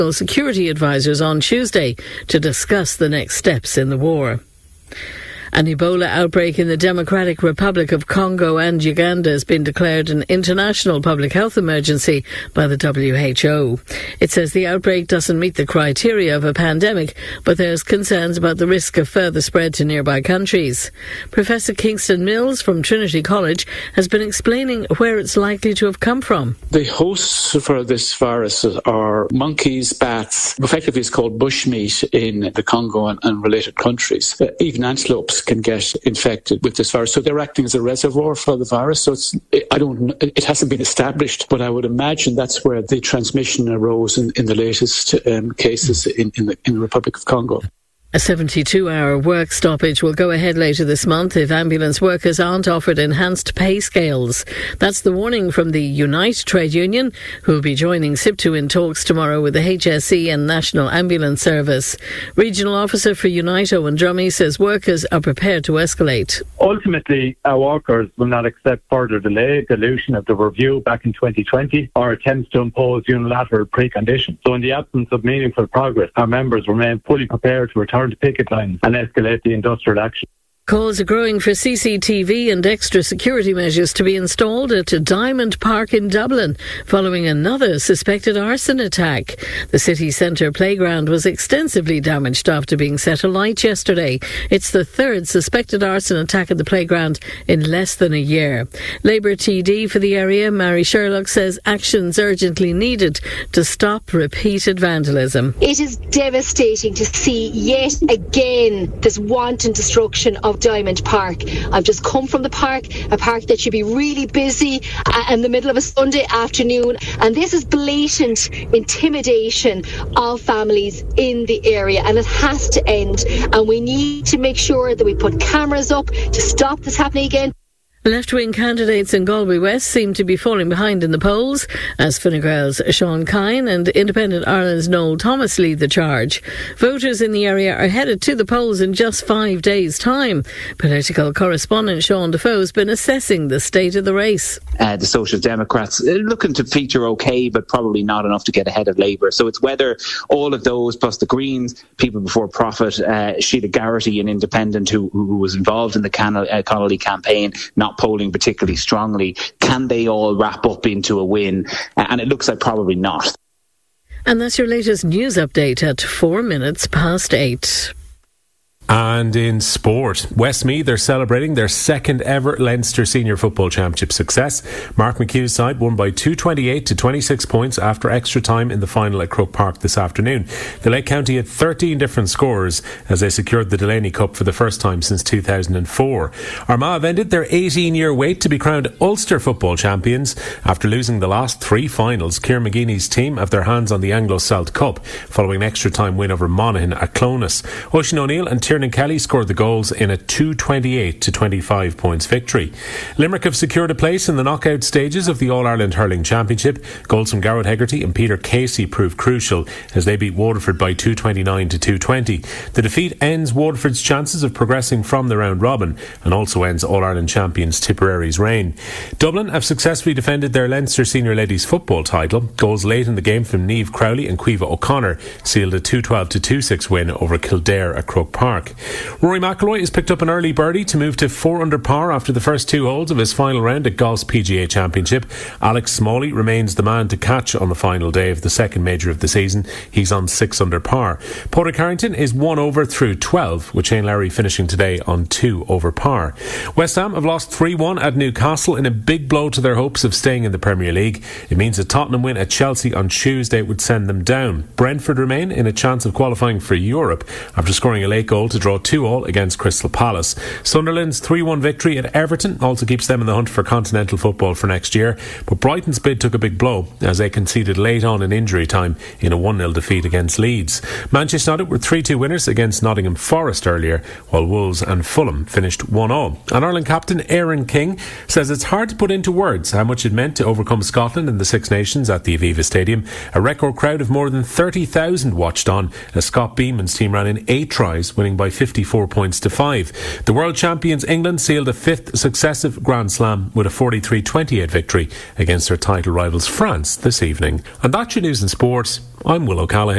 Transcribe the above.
security advisors on Tuesday to discuss the next steps in the war. An Ebola outbreak in the Democratic Republic of Congo and Uganda has been declared an international public health emergency by the WHO. It says the outbreak doesn't meet the criteria of a pandemic, but there's concerns about the risk of further spread to nearby countries. Professor Kingston Mills from Trinity College has been explaining where it's likely to have come from. The hosts for this virus are monkeys, bats. Effectively, it's called bushmeat in the Congo and related countries. Even antelopes can get infected with this virus. So they're acting as a reservoir for the virus. So it hasn't been established, but I would imagine that's where the transmission arose in the latest cases in the Republic of Congo. A 72-hour work stoppage will go ahead later this month if ambulance workers aren't offered enhanced pay scales. That's the warning from the Unite trade union, who will be joining SIPTU in talks tomorrow with the HSE and National Ambulance Service. Regional Officer for Unite, Owen Drummy, says workers are prepared to escalate. Ultimately, our workers will not accept further dilution of the review back in 2020 or attempts to impose unilateral preconditions. So in the absence of meaningful progress, our members remain fully prepared to return to picket lines and escalate the industrial action. Calls are growing for CCTV and extra security measures to be installed at Diamond Park in Dublin following another suspected arson attack. The city centre playground was extensively damaged after being set alight yesterday. It's the third suspected arson attack at the playground in less than a year. Labour TD for the area, Mary Sherlock, says action's urgently needed to stop repeated vandalism. It is devastating to see yet again this wanton destruction of Diamond Park. I've just come from the park, a park that should be really busy in the middle of a Sunday afternoon, and this is blatant intimidation of families in the area, and it has to end, and we need to make sure that we put cameras up to stop this happening again. Left-wing candidates in Galway West seem to be falling behind in the polls as Fine Gael's Sean Kine and Independent Ireland's Noel Thomas lead the charge. Voters in the area are headed to the polls in just 5 days' time. Political correspondent Sean Defoe has been assessing the state of the race. The Social Democrats looking to feature okay, but probably not enough to get ahead of Labour. So it's whether all of those, plus the Greens, People Before Profit, Sheila Garrity, an independent who was involved in the Connolly campaign, not polling particularly strongly, can they all wrap up into a win? And it looks like probably not. And that's your latest news update at 8:04. And in sport, Westmeath are celebrating their second ever Leinster Senior Football Championship success. Mark McHugh's side won by 228 to 26 points after extra time in the final at Croke Park this afternoon. The Lake County had 13 different scorers as they secured the Delaney Cup for the first time since 2004. Armagh have ended their 18-year wait to be crowned Ulster Football Champions. After losing the last three finals, Kieran McGeeney's team have their hands on the Anglo-Celt Cup following an extra time win over Monaghan at Clones. Oisin O'Neill and Tiernan Kelly scored the goals in a 228 to 25 points victory. Limerick have secured a place in the knockout stages of the All-Ireland Hurling Championship. Goals from Garrett Hegarty and Peter Casey proved crucial as they beat Waterford by 229 to 220. The defeat ends Waterford's chances of progressing from the round robin and also ends All-Ireland champions Tipperary's reign. Dublin have successfully defended their Leinster Senior Ladies Football title. Goals late in the game from Niamh Crowley and Caoimhe O'Connor sealed a 212 to 26 win over Kildare at Croke Park. Rory McIlroy has picked up an early birdie to move to 4 under par after the first two holes of his final round at Golf's PGA Championship. Alex Smalley remains the man to catch on the final day of the second major of the season. He's on 6 under par. Padraig Harrington is 1 over through 12, with Shane Lowry finishing today on 2 over par. West Ham have lost 3-1 at Newcastle in a big blow to their hopes of staying in the Premier League. It means a Tottenham win at Chelsea on Tuesday would send them down. Brentford remain in a chance of qualifying for Europe after scoring a late goal to draw 2-2 against Crystal Palace. Sunderland's 3-1 victory at Everton also keeps them in the hunt for continental football for next year, but Brighton's bid took a big blow as they conceded late on in injury time in a 1-0 defeat against Leeds. Manchester United were 3-2 winners against Nottingham Forest earlier, while Wolves and Fulham finished 1-1. And Ireland captain Aaron King says it's hard to put into words how much it meant to overcome Scotland in the Six Nations at the Aviva Stadium. A record crowd of more than 30,000 watched on as Scott Beeman's team ran in 8 tries, winning by by 54 points to 5. The world champions England sealed a 5th successive Grand Slam with a 43-28 victory against their title rivals France this evening. And that's your news and sport. I'm Will O'Callaghan.